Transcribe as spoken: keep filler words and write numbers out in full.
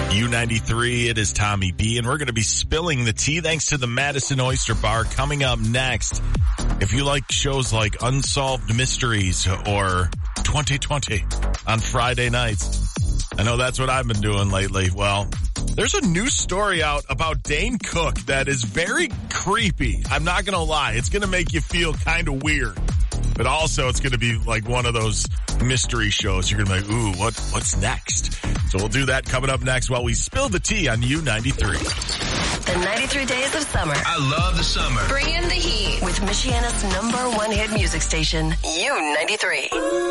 U ninety-three, it is Tommy B, and we're going to be spilling the tea thanks to the Madison Oyster Bar coming up next. If you like shows like Unsolved Mysteries or twenty twenty on Friday nights, I know that's what I've been doing lately. Well, there's a new story out about Dane Cook that is very creepy. I'm not going to lie. It's going to make you feel kind of weird. But also, it's going to be like one of those mystery shows. You're going to be like, ooh, what, what's next? So we'll do that coming up next while we spill the tea on U ninety-three. The ninety-three days of summer. I love the summer. Bring in the heat with Michiana's number one hit music station, U ninety-three.